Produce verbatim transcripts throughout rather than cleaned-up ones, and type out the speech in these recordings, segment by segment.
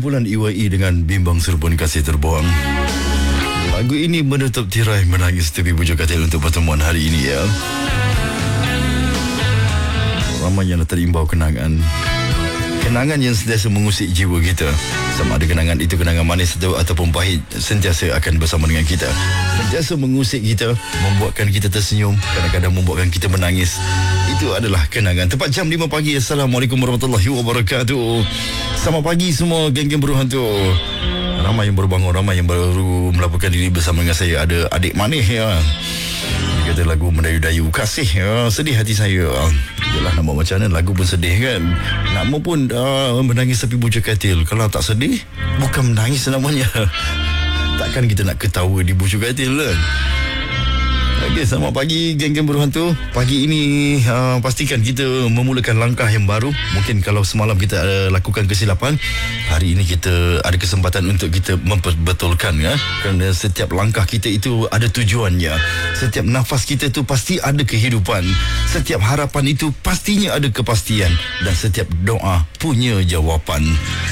kumpulan E Y E dengan Bimbang Serpun Kasih Terbuang. Lagu ini menutup tirai Menangis Tepi Bujur Katil untuk pertemuan hari ini ya. Ramai yang terimbau kenangan. Kenangan yang sentiasa mengusik jiwa kita. Sama ada kenangan itu kenangan manis atau ataupun pahit, sentiasa akan bersama dengan kita. Sentiasa mengusik kita, membuatkan kita tersenyum, kadang-kadang membuatkan kita menangis. Itu adalah kenangan. Tepat jam lima pagi. Assalamualaikum warahmatullahi wabarakatuh. Selamat pagi semua geng-geng Beruhan tu. Ramai yang baru bangun, ramai yang baru melaporkan diri bersama dengan saya. Ada adik manis ya. Dia kata lagu mendayu-dayu kasih ya. Sedih hati saya. Yalah, nak buat macam mana, lagu pun sedih kan. Nama pun uh, Menangis Tepi Bujur Katil. Kalau tak sedih, bukan menangis namanya. Takkan kita nak ketawa di bujur katil kan. Okey, selamat pagi geng-geng Beruhan tu. Pagi ini uh, pastikan kita memulakan langkah yang baru. Mungkin kalau semalam kita uh, lakukan kesilapan, hari ini kita ada kesempatan untuk kita memperbetulkan ya. Kerana setiap langkah kita itu ada tujuannya. Setiap nafas kita tu pasti ada kehidupan. Setiap harapan itu pastinya ada kepastian. Dan setiap doa punya jawapan.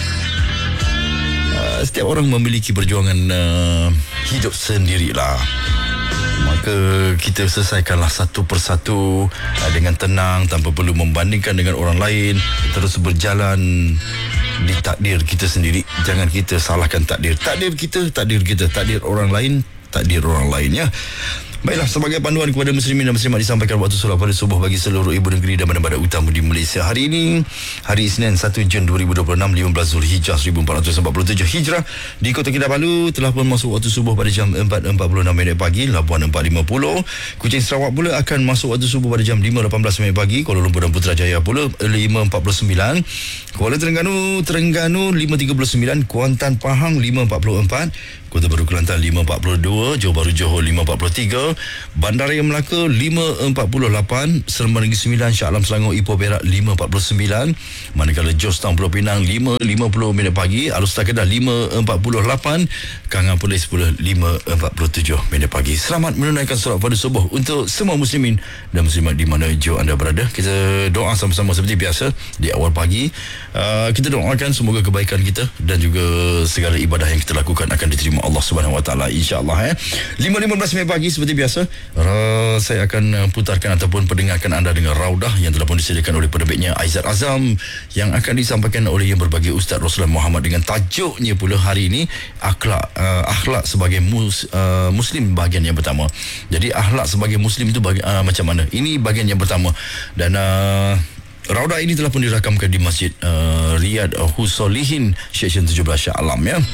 Uh, setiap orang memiliki perjuangan uh, hidup sendirilah. Maka kita selesaikanlah satu persatu uh, dengan tenang, tanpa perlu membandingkan dengan orang lain. Terus berjalan di takdir kita sendiri. Jangan kita salahkan takdir. Takdir kita, takdir kita. Takdir orang lain, takdir orang lain ya. Baiklah, sebagai panduan kepada muslimin dan muslimat disampaikan waktu solat pada subuh bagi seluruh ibu negeri dan bandar-bandar utama di Malaysia. Hari ini, hari Isnin satu Jun dua ribu dua puluh enam, lima belas Zulhijjah seribu empat ratus empat puluh tujuh Hijrah. Di Kota Kinabalu telah pun masuk waktu subuh pada jam empat empat puluh enam minit pagi. Labuan empat lima puluh. Kuching Sarawak pula akan masuk waktu subuh pada jam lima lapan belas minit pagi. Kuala Lumpur dan Putrajaya pula lima empat puluh sembilan. Kuala Terengganu, Terengganu lima tiga puluh sembilan. Kuantan Pahang lima empat puluh empat. Kota Baru Kelantan lima empat puluh dua, Johor Bahru Johor lima empat puluh tiga, Bandaraya Melaka lima empat puluh lapan, Seremban Negeri Sembilan, Shah Alam Selangor Ipoh Perak lima empat puluh sembilan, manakala Jos Town Pulau Pinang lima lima puluh minit pagi, Alustar Kedah lima empat puluh lapan, Kangan Perlis pula lima empat puluh tujuh minit pagi. Selamat menunaikan solat pada subuh untuk semua muslimin dan muslimat di mana jauh anda berada. Kita doa sama-sama seperti biasa di awal pagi. Uh, kita doakan semoga kebaikan kita dan juga segala ibadah yang kita lakukan akan diterima Allah Subhanahu Wa Taala, insya-Allah ya. lima lima belas minit pagi seperti biasa, uh, saya akan putarkan ataupun pendengarkan anda dengan raudah yang telah pun disediakan oleh penerbitnya Aizat Azam, yang akan disampaikan oleh yang berbagai Ustaz Roslan Muhammad dengan tajuknya pula hari ini akhlak uh, akhlak sebagai mus, uh, muslim, bahagian yang pertama. Jadi akhlak sebagai muslim itu bagi, uh, macam mana? Ini bahagian yang pertama. Dan uh, raudah ini telah pun dirakamkan di Masjid uh, Riyad Husolihin Seksyen tujuh belas Shah Alam ya.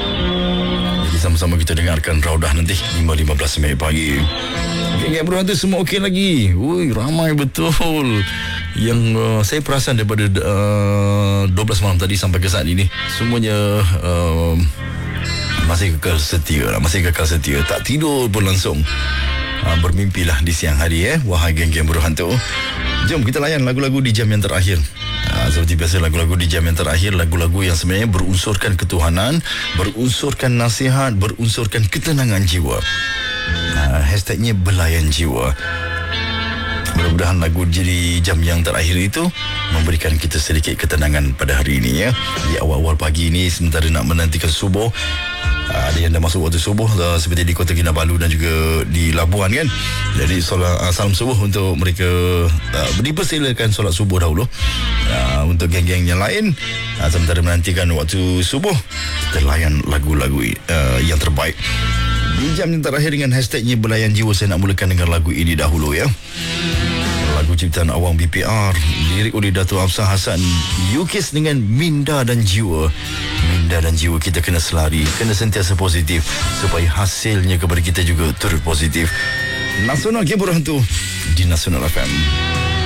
Sama-sama kita dengarkan raudah nanti lima lima belas minit pagi. Geng-geng Beruhan tu semua okey lagi. Ui, ramai betul. Yang uh, saya perasan daripada uh, dua belas malam tadi sampai ke saat ini, semuanya uh, masih kekal setia lah. Masih kekal setia. Tak tidur pun langsung. Uh, bermimpilah di siang hari eh. Wahai geng-geng Beruhan tu. Jom kita layan lagu-lagu di jam yang terakhir. Ha, seperti biasa, lagu-lagu di jam yang terakhir, lagu-lagu yang sebenarnya berunsurkan ketuhanan, berunsurkan nasihat, berunsurkan ketenangan jiwa. Ha, hashtagnya belayan jiwa. Mudah-mudahan lagu di jam yang terakhir itu memberikan kita sedikit ketenangan pada hari ini ya. Di awal-awal pagi ini sementara nak menantikan subuh, ada yang dah masuk waktu subuh uh, seperti di Kota Kinabalu dan juga di Labuan kan. Jadi solat, uh, salam subuh untuk mereka. uh, Dipersilakan solat subuh dahulu. uh, Untuk geng-geng yang lain, uh, sementara menantikan waktu subuh, kita layan lagu-lagu uh, yang terbaik di jam yang terakhir dengan hashtagnya belayan jiwa. Saya nak mulakan dengan lagu ini dahulu ya. Lagu ciptaan Awang B P R, lirik oleh Dato' Afsah Hassan, Yukis dengan Minda dan Jiwa. Minda dan jiwa kita kena selari, kena sentiasa positif supaya hasilnya kepada kita juga turut positif. Nasional Game Beruhan tu di Nasional F M.